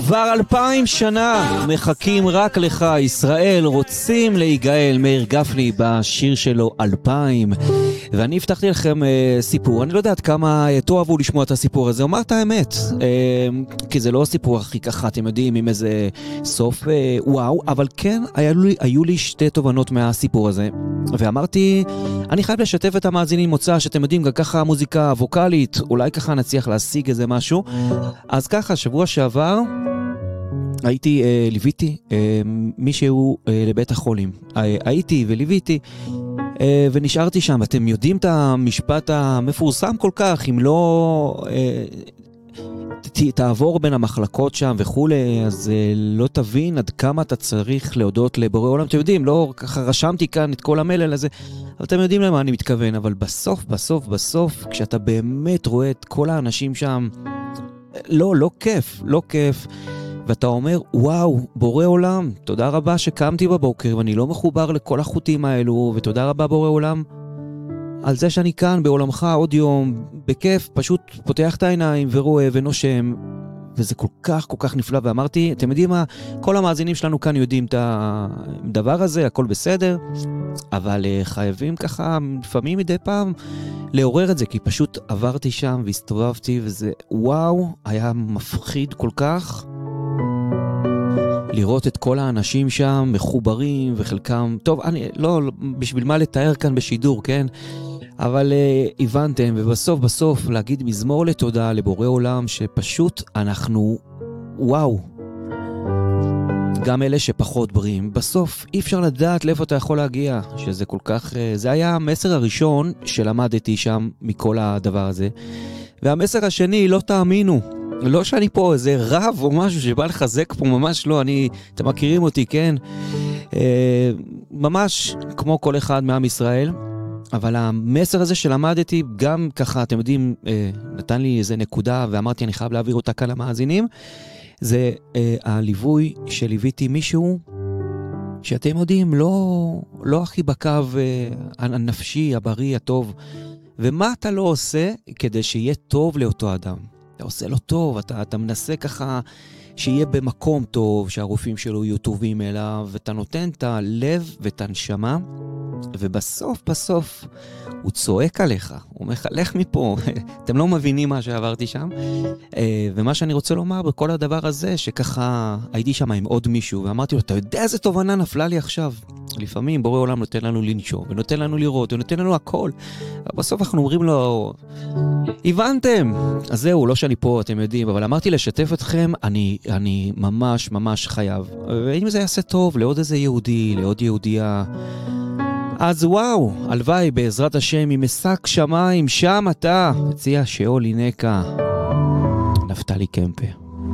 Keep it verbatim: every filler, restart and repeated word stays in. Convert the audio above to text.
כבר אלפיים שנה מחכים רק לך, ישראל רוצים להיגאל. מאיר גפני בשיר שלו אלפיים. ואני הבטחתי לכם אה, סיפור, אני לא יודעת כמה אה, תאהבו לשמוע את הסיפור הזה, אומר את האמת, אה, כי זה לא הסיפור הכי ככה, אתם יודעים, עם איזה סוף אה, וואו, אבל כן, היו לי, היו לי שתי תובנות מהסיפור הזה, ואמרתי, אני חייב לשתף את המאזינים מוצא, שאתם יודעים, גם ככה מוזיקה ווקלית, אולי ככה נצליח להשיג איזה משהו. אז ככה, שבוע שעבר, הייתי, אה, ליוויתי אה, מישהו אה, לבית החולים. אה, הייתי וליוויתי, אה, ונשארתי שם. אתם יודעים את המשפט המפורסם כל כך, אם לא אה, ת, תעבור בין המחלקות שם וכו', אז אה, לא תבין עד כמה אתה צריך להודות לבורא עולם. אתם יודעים, לא ככה רשמתי כאן את כל המלל הזה, אבל אתם יודעים למה אני מתכוון. אבל בסוף, בסוף, בסוף, כשאתה באמת רואה את כל האנשים שם, לא, לא כיף, לא כיף. ואתה אומר, וואו, בורא עולם, תודה רבה שקמתי בבוקר, ואני לא מחובר לכל החוטים האלו, ותודה רבה בורא עולם, על זה שאני כאן בעולמך עוד יום, בכיף, פשוט פותח את העיניים ורואה ונושם, וזה כל כך, כל כך נפלא. ואמרתי, אתם יודעים מה, כל המאזינים שלנו כאן יודעים את הדבר הזה, הכל בסדר, אבל חייבים ככה, לפעמים מדי פעם, לעורר את זה, כי פשוט עברתי שם והסתובבתי, וזה, וואו, היה מפחיד כל כך, לראות את כל האנשים שם מחוברים וחלקם, טוב, אני לא, בשביל מה לתאר כאן בשידור, כן? אבל uh, הבנתם, ובסוף בסוף להגיד מזמור לתודה לבורא עולם, שפשוט אנחנו, וואו, גם אלה שפחות בריאים, בסוף אי אפשר לדעת לאיפה אתה יכול להגיע, שזה כל כך, uh, זה היה המסר הראשון שלמדתי שם מכל הדבר הזה. והמסר השני, לא תאמינו, לא שאני פה איזה רב או משהו שבא לחזק פה, ממש לא, אני, אתם מכירים אותי, כן? אה, ממש כמו כל אחד מעם ישראל, אבל המסר הזה שלמדתי, גם ככה, אתם יודעים, אה, נתן לי איזה נקודה, ואמרתי, אני חייב להעביר אותה כאן למאזינים, זה אה, הליווי שליוויתי מישהו, שאתם יודעים, לא, לא הכי בקו אה, הנפשי, הבריא, הטוב, ומה אתה לא עושה כדי שיהיה טוב לאותו אדם? אתה עושה לו טוב, אתה, אתה מנסה ככה שיהיה במקום טוב, שהרופאים שלו יהיו טובים אליו, ואתה נותן את הלב ואת הנשמה, ובסוף בסוף הוא צועק עליך, הוא אומר לך, לך מפה, אתם לא מבינים מה שעברתי שם. ומה שאני רוצה לומר בכל הדבר הזה, שככה הייתי שם עם עוד מישהו, ואמרתי לו, אתה יודע איזה תובנה נפלה לי עכשיו? לפעמים בורא עולם נותן לנו לנשום, ונותן לנו לראות, ונותן לנו הכל. בסוף אנחנו אומרים לו, הבנתם? אז זהו, לא שאני פה, אתם יודעים, אבל אמרתי לשתף אתכם, אני, אני ממש ממש חייב. ואם זה יעשה טוב לעוד איזה יהודי, לעוד יהודייה, אז וואו, הלוואי בעזרת השם, עם משק שמיים, שם אתה, תציע שאול הינקה, נפתלי קמפה.